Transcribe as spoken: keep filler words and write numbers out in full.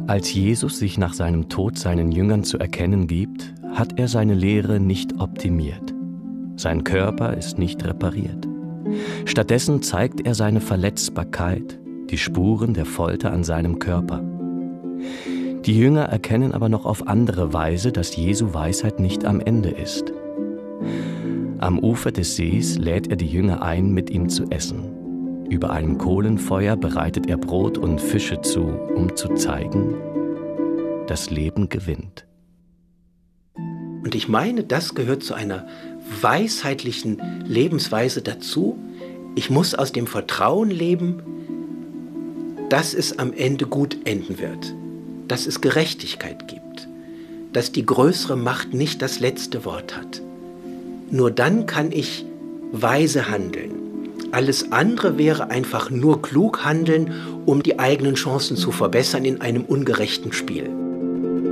Als Jesus sich nach seinem Tod seinen Jüngern zu erkennen gibt, hat er seine Lehre nicht optimiert. Sein Körper ist nicht repariert. Stattdessen zeigt er seine Verletzbarkeit, die Spuren der Folter an seinem Körper. Die Jünger erkennen aber noch auf andere Weise, dass Jesu Weisheit nicht am Ende ist. Am Ufer des Sees lädt er die Jünger ein, mit ihm zu essen. Über einem Kohlenfeuer bereitet er Brot und Fische zu, um zu zeigen, das Leben gewinnt. Und ich meine, das gehört zu einer weisheitlichen Lebensweise dazu. Ich muss aus dem Vertrauen leben, dass es am Ende gut enden wird, dass es Gerechtigkeit gibt, dass die größere Macht nicht das letzte Wort hat. Nur dann kann ich weise handeln. Alles andere wäre einfach nur klug handeln, um die eigenen Chancen zu verbessern in einem ungerechten Spiel.